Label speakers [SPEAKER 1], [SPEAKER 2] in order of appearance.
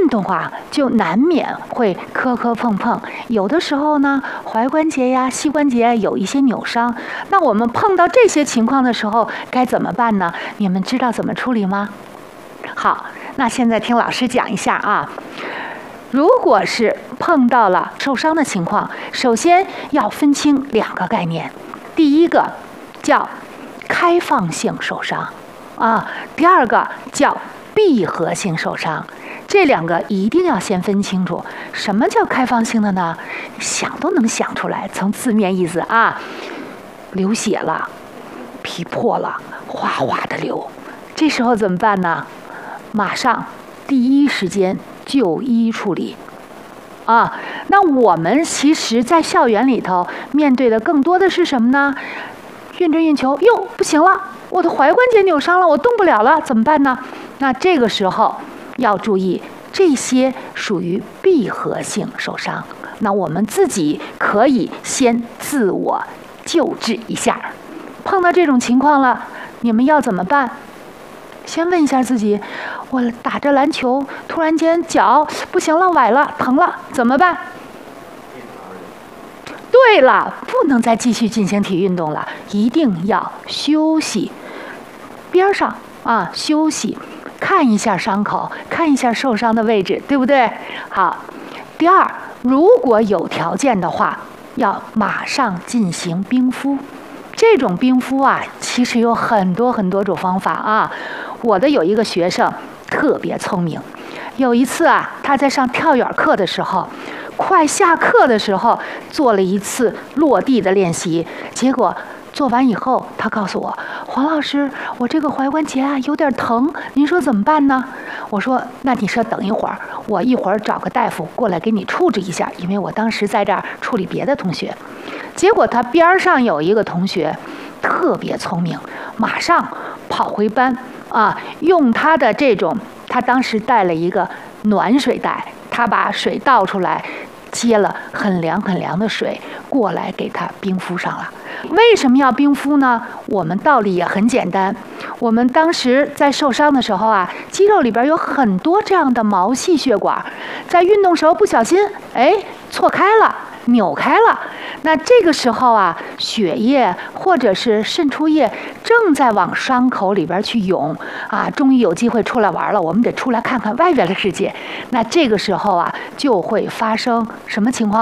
[SPEAKER 1] 运动啊，就难免会磕磕碰碰，有的时候呢，踝关节呀、膝关节有一些扭伤。那我们碰到这些情况的时候该怎么办呢？你们知道怎么处理吗？好，那现在听老师讲一下啊。如果是碰到了受伤的情况，首先要分清2个概念。第一个叫开放性受伤啊，第二个叫闭合性受伤。这2个一定要先分清楚。什么叫开放性的呢？想都能想出来，从字面意思啊，流血了，皮破了，哗哗的流，这时候怎么办呢？马上第一时间就医处理啊。那我们其实在校园里头面对的更多的是什么呢？运着运球，哟，不行了，我的踝关节扭伤了，我动不了了，怎么办呢？那这个时候要注意，这些属于闭合性受伤。那我们自己可以先自我救治一下。碰到这种情况了，你们要怎么办？先问一下自己，我打着篮球，突然间脚不行了，崴了，疼了，怎么办？对了，不能再继续进行体育运动了，一定要休息。边上啊，休息，看一下伤口，看一下受伤的位置，对不对？好。第二，如果有条件的话，要马上进行冰敷。这种冰敷啊，其实有很多种方法啊。我的有一个学生特别聪明，有一次啊，他在上跳远课的时候，快下课的时候做了一次落地的练习，结果做完以后，他告诉我，黄老师，我这个踝关节啊有点疼，您说怎么办呢？我说，那你说等一会儿，我一会儿找个大夫过来给你处置一下，因为我当时在这儿处理别的同学。结果他边上有一个同学特别聪明，马上跑回班啊，用他的这种，他当时带了一个暖水袋，他把水倒出来，接了很凉的水过来给他冰敷上了。为什么要冰敷呢？我们道理也很简单，我们当时在受伤的时候啊，肌肉里边有很多这样的毛细血管，在运动时候不小心错开了，扭开了，那这个时候啊，血液或者是渗出液正在往伤口里边去涌啊，终于有机会出来玩了，我们得出来看看外边的世界。那这个时候啊，就会发生什么情况？